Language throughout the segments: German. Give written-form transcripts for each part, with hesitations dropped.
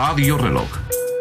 Radiorelog.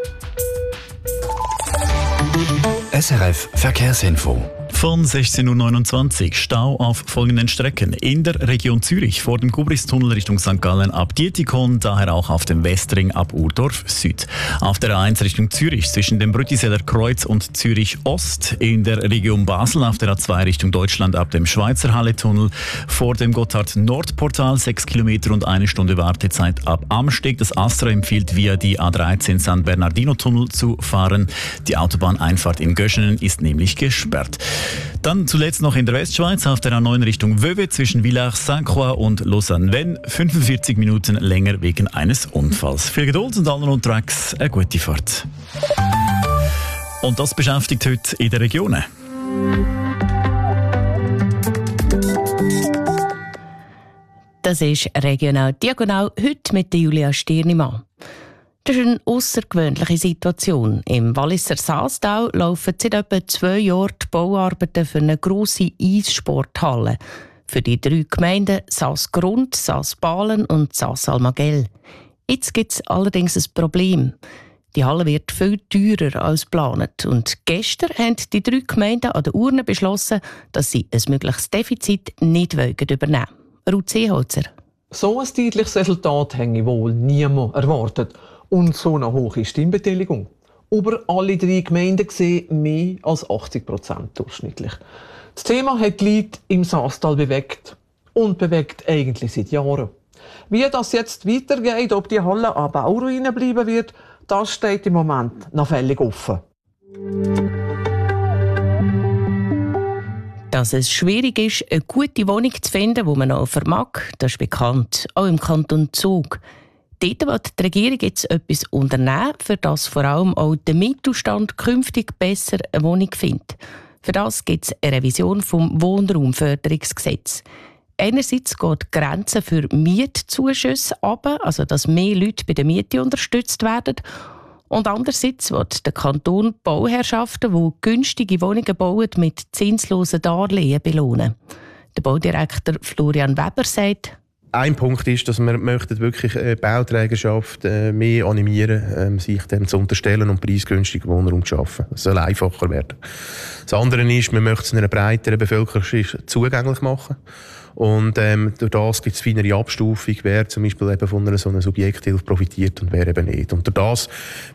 SRF Verkehrsinfo. Von 16.29 Uhr Stau auf folgenden Strecken. In der Region Zürich vor dem Gubristunnel Richtung St. Gallen ab Dietikon, daher auch auf dem Westring ab Urdorf Süd. Auf der A1 Richtung Zürich zwischen dem Brüttiseler Kreuz und Zürich Ost. In der Region Basel auf der A2 Richtung Deutschland ab dem Schweizer Halle-Tunnel. Vor dem Gotthard-Nord-Portal 6 Kilometer und 1 Stunde Wartezeit ab Amsteg. Das Astra empfiehlt via die A13 San Bernardino-Tunnel zu fahren. Die Autobahneinfahrt in Göschenen ist nämlich gesperrt. Dann zuletzt noch in der Westschweiz auf der A9 Richtung Vevey zwischen Villars-Saint-Croix und Lausanne-Vennes 45 Minuten länger wegen eines Unfalls. Viel Geduld und allen unterwegs eine gute Fahrt. Und das beschäftigt heute in den Regionen. Das ist «Regional Diagonal» heute mit Julia Stirnimann. Das ist eine außergewöhnliche Situation. Im Walliser Saastal laufen seit etwa 2 Jahren die Bauarbeiten für eine grosse Eissporthalle. Für die 3 Gemeinden Saas-Grund, Saas-Balen und Saas-Almagell. Jetzt gibt es allerdings ein Problem. Die Halle wird viel teurer als geplant. Und gestern haben die 3 Gemeinden an der Urne beschlossen, dass sie ein mögliches Defizit nicht übernehmen wollen. Ruth Seeholzer. So ein deutliches Resultat hätte wohl niemand erwartet. Und so eine hohe Stimmbeteiligung. Über alle 3 Gemeinden gesehen mehr als 80% durchschnittlich. Das Thema hat die Leute im Saastal bewegt. Und bewegt eigentlich seit Jahren. Wie das jetzt weitergeht, ob die Halle an Bauruinen bleiben wird, das steht im Moment noch völlig offen. Dass es schwierig ist, eine gute Wohnung zu finden, die man noch vermag, das ist bekannt, auch im Kanton Zug. Dort will die Regierung jetzt etwas unternehmen, für das vor allem auch der Mittelstand künftig besser eine Wohnung findet. Für das gibt es eine Revision vom Wohnraumförderungsgesetz. Einerseits geht die Grenze für Mietzuschüsse runter, also dass mehr Leute bei der Miete unterstützt werden. Und andererseits wird der Kanton Bauherrschaften, die günstige Wohnungen bauen, mit zinslosen Darlehen belohnen. Der Baudirektor Florian Weber sagt: Ein Punkt ist, dass wir wirklich Bauträgerschaft mehr animieren, sich dem zu unterstellen und preisgünstigen Wohnraum zu schaffen. Es soll einfacher werden. Das andere ist, wir möchten es einer breiteren Bevölkerungsschicht zugänglich machen. Und durch das gibt es feinere Abstufung, wer zum Beispiel eben von so einer Subjekthilfe profitiert und wer eben nicht. Und durch das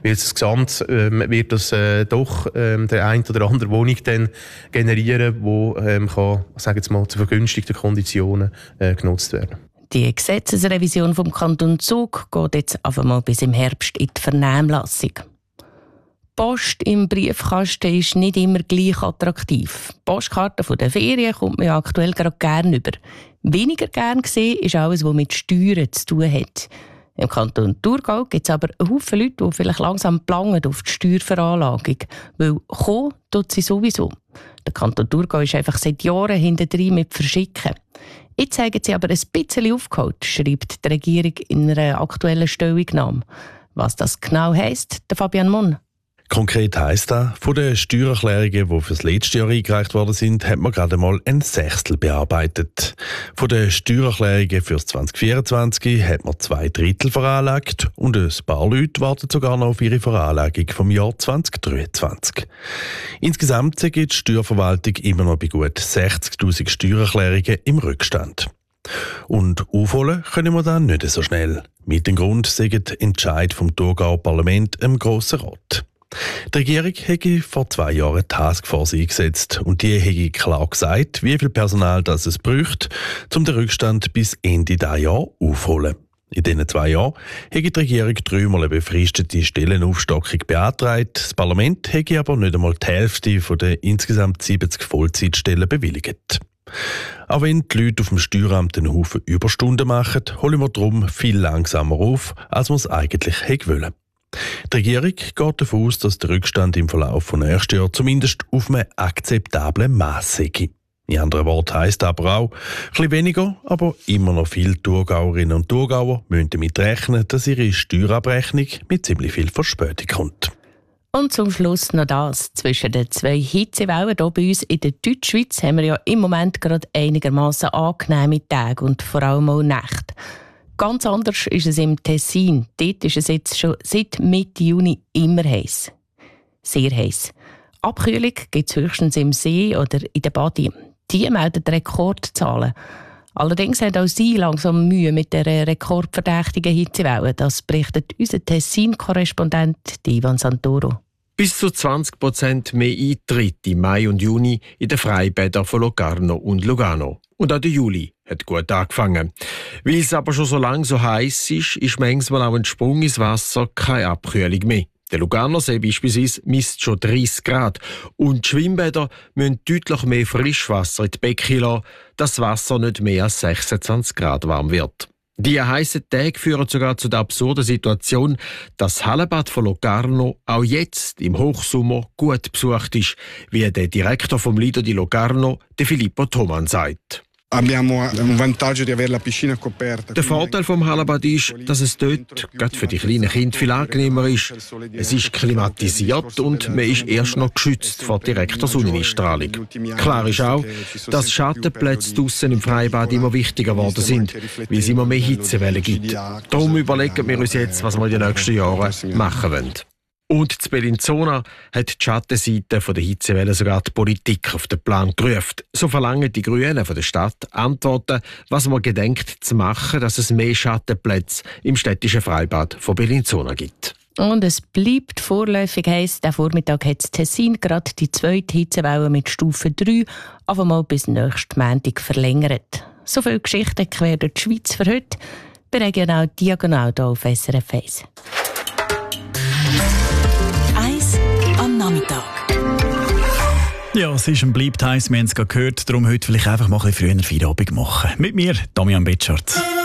wird das doch der ein oder andere Wohnung dann generieren, die kann, sagen wir mal, zu vergünstigten Konditionen genutzt werden. Die Gesetzesrevision vom Kanton Zug geht jetzt einfach mal bis im Herbst in die Vernehmlassung. Post im Briefkasten ist nicht immer gleich attraktiv. Postkarten von den Ferien kommt man ja aktuell gerade gerne über. Weniger gern gesehen ist alles, was mit Steuern zu tun hat. Im Kanton Thurgau gibt es aber einen Haufen Leute, die vielleicht langsam planen auf die Steuerveranlagung. Weil kommen tut sie sowieso. Der Kanton Thurgau ist einfach seit Jahren hintendrein mit Verschicken. Jetzt haben sie aber ein bisschen aufgeholt, schreibt die Regierung in einer aktuellen Stellungnahme. Was das genau heisst, der Fabian Monn. Konkret heisst das, von den Steuererklärungen, die für das letzte Jahr eingereicht worden sind, hat man gerade mal ein Sechstel bearbeitet. Von den Steuererklärungen für 2024 hat man 2/3 veranlagt und ein paar Leute warten sogar noch auf ihre Veranlagung vom Jahr 2023. Insgesamt gibt die Steuerverwaltung immer noch bei gut 60'000 Steuererklärungen im Rückstand. Und aufholen können wir dann nicht so schnell. Mit dem Grund sagt der Entscheid vom Thurgauer Parlament im Grossen Rat. Die Regierung hätte vor 2 Jahren eine Taskforce eingesetzt und die hätte klar gesagt, wie viel Personal das es bräuchte, um den Rückstand bis Ende dieses Jahr aufzuholen. In diesen 2 Jahren hätte die Regierung 3-mal eine befristete Stellenaufstockung beantragt. Das Parlament hätte aber nicht einmal die Hälfte von den insgesamt 70 Vollzeitstellen bewilligt. Auch wenn die Leute auf dem Steueramt einen Haufen Überstunden machen, holen wir darum viel langsamer auf, als wir es eigentlich hätten wollen. Die Regierung geht davon aus, dass der Rückstand im Verlauf des nächsten Jahres zumindest auf einem akzeptablen Maß sei. In anderen Worten heisst aber auch, ein bisschen weniger, aber immer noch viele Thurgauerinnen und Thurgauer müssen damit rechnen, dass ihre Steuerabrechnung mit ziemlich viel Verspätung kommt. Und zum Schluss noch das. Zwischen den 2 Hitzewellen hier bei uns in der Deutschschweiz haben wir ja im Moment gerade einigermaßen angenehme Tage und vor allem auch Nächte. Ganz anders ist es im Tessin. Dort ist es jetzt schon seit Mitte Juni immer heiß. Sehr heiß. Abkühlung gibt es höchstens im See oder in der Badi. Die melden Rekordzahlen. Allerdings haben auch sie langsam Mühe mit der rekordverdächtigen Hitzewelle. Das berichtet unser Tessin-Korrespondent Ivan Santoro. Bis zu 20% mehr Eintritt im Mai und Juni in den Freibädern von Locarno und Lugano. Und auch der Juli hat gut angefangen. Weil es aber schon so lange so heiß ist, ist manchmal auch ein Sprung ins Wasser keine Abkühlung mehr. Der Luganersee beispielsweise misst schon 30 Grad. Und die Schwimmbäder müssen deutlich mehr Frischwasser in die Becken lassen, dass das Wasser nicht mehr als 26 Grad warm wird. Die heißen Tage führen sogar zu der absurden Situation, dass das Hallenbad von Locarno auch jetzt im Hochsommer gut besucht ist, wie der Direktor vom Lido di Locarno, der Filippo Thoman, sagt. Der Vorteil vom Hallenbad ist, dass es dort, gerade für die kleinen Kinder, viel angenehmer ist. Es ist klimatisiert und man ist erst noch geschützt vor direkter Sonneneinstrahlung. Klar ist auch, dass Schattenplätze draussen im Freibad immer wichtiger geworden sind, weil es immer mehr Hitzewellen gibt. Darum überlegen wir uns jetzt, was wir in den nächsten Jahren machen wollen. Und in Bellinzona hat die Schattenseite der Hitzewelle sogar die Politik auf den Plan gerufen. So verlangen die Grünen von der Stadt Antworten, was man gedenkt zu machen, dass es mehr Schattenplätze im städtischen Freibad von Bellinzona gibt. Und es bleibt vorläufig heiß. Der Vormittag hat das Tessin gerade die zweite Hitzewelle mit Stufe 3 auf einmal bis nächsten Montag verlängert. So viele Geschichten quer durch die Schweiz für heute. Bei Regional Diagonal hier auf SRF 1. Am Nachmittag. Ja, es ist und bleibt heiß, wir haben es gerade gehört. Darum heute vielleicht einfach mal ein bisschen früher Feierabend machen. Mit mir, Damian Betschart.